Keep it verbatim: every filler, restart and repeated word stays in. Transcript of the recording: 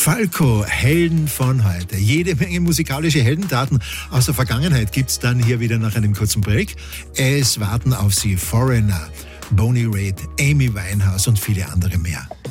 Falco, Helden von heute. Jede Menge musikalische Heldentaten aus der Vergangenheit gibt's dann hier wieder nach einem kurzen Break. Es warten auf Sie Foreigner, Boney Raitt, Amy Winehouse und viele andere mehr.